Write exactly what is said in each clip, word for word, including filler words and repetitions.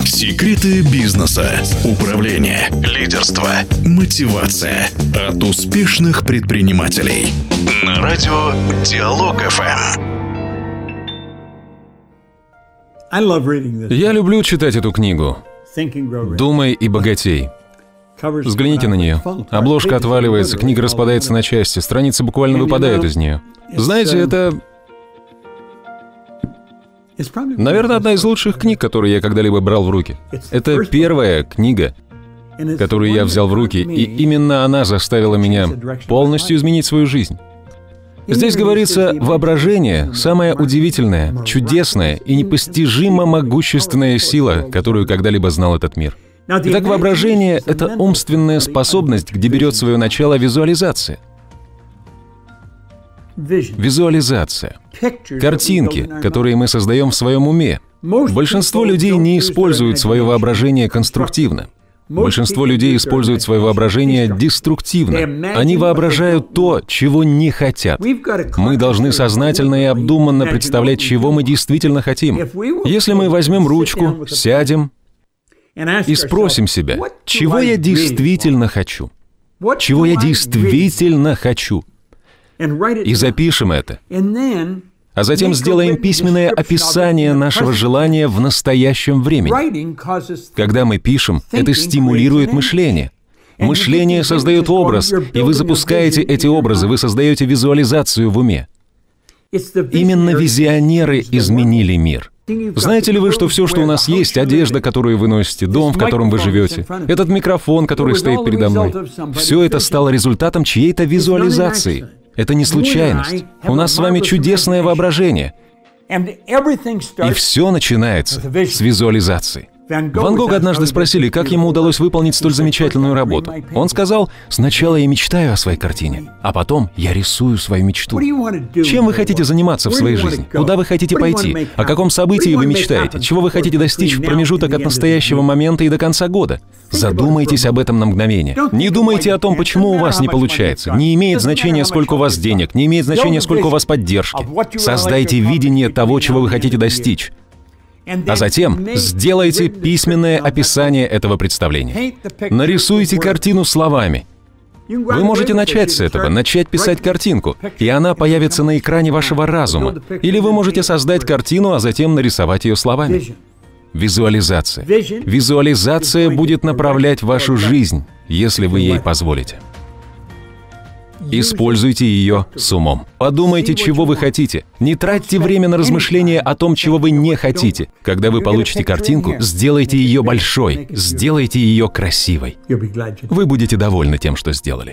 Секреты бизнеса, управления, лидерства, мотивация. От успешных предпринимателей. На радио Диалог эф эм. Я люблю читать эту книгу «Думай и богатей». Взгляните на нее. Обложка отваливается, книга распадается на части, страницы буквально выпадают из нее. Знаете, это... наверное, одна из лучших книг, которые я когда-либо брал в руки. Это первая книга, которую я взял в руки, и именно она заставила меня полностью изменить свою жизнь. Здесь говорится, воображение — самая удивительная, чудесная и непостижимо могущественная сила, которую когда-либо знал этот мир. Итак, воображение — это умственная способность, где берет свое начало визуализация. Визуализация. Картинки, которые мы создаем в своем уме. Большинство людей не используют свое воображение конструктивно. Большинство людей используют свое воображение деструктивно. Они воображают то, чего не хотят. Мы должны сознательно и обдуманно представлять, чего мы действительно хотим. Если мы возьмем ручку, сядем и спросим себя, чего я действительно хочу? Чего я действительно хочу? И запишем это. А затем сделаем письменное описание нашего желания в настоящем времени. Когда мы пишем, это стимулирует мышление. Мышление создает образ, и вы запускаете эти образы, вы создаете визуализацию в уме. Именно визионеры изменили мир. Знаете ли вы, что все, что у нас есть, одежда, которую вы носите, дом, в котором вы живете, этот микрофон, который стоит передо мной, все это стало результатом чьей-то визуализации. Это не случайность. У нас с вами чудесное воображение. И все начинается с визуализации. Ван Гога однажды спросили, как ему удалось выполнить столь замечательную работу. Он сказал, сначала я мечтаю о своей картине, а потом я рисую свою мечту. Чем вы хотите заниматься в своей жизни? Куда вы хотите пойти? О каком событии вы мечтаете? Чего вы хотите достичь в промежуток от настоящего момента и до конца года? Задумайтесь об этом на мгновение. Не думайте о том, почему у вас не получается. Не имеет значения, сколько у вас денег, не имеет значения, сколько у вас поддержки. Создайте видение того, чего вы хотите достичь. А затем сделайте письменное описание этого представления. Нарисуйте картину словами. Вы можете начать с этого, начать писать картинку, и она появится на экране вашего разума. Или вы можете создать картину, а затем нарисовать ее словами. Визуализация. Визуализация будет направлять вашу жизнь, если вы ей позволите. Используйте ее с умом. Подумайте, чего вы хотите. Не тратьте время на размышления о том, чего вы не хотите. Когда вы получите картинку, сделайте ее большой, сделайте ее красивой. Вы будете довольны тем, что сделали.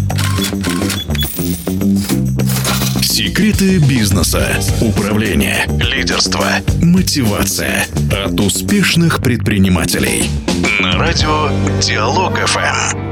Секреты бизнеса, управления, лидерства, мотивация. От успешных предпринимателей. На радио Диалог эф эм.